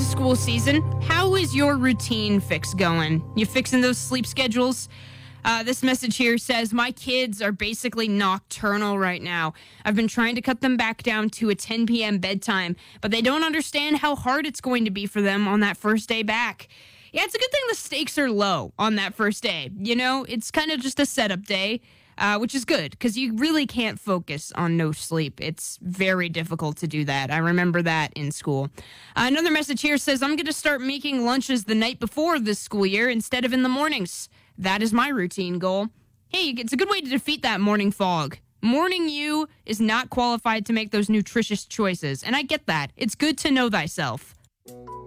to school season. How is your routine fix going? You fixing those sleep schedules? This message here says, my kids are basically nocturnal right now. I've been trying to cut them back down to a 10 p.m. bedtime, but they don't understand how hard it's going to be for them on that first day back. Yeah, it's a good thing the stakes are low on that first day. You know, it's kind of just a setup day, which is good because you really can't focus on no sleep. It's very difficult to do that. I remember that in school. Another message here says, I'm going to start making lunches the night before this school year instead of in the mornings. That is my routine goal. Hey, it's a good way to defeat that morning fog. Morning you is not qualified to make those nutritious choices, and I get that. It's good to know thyself.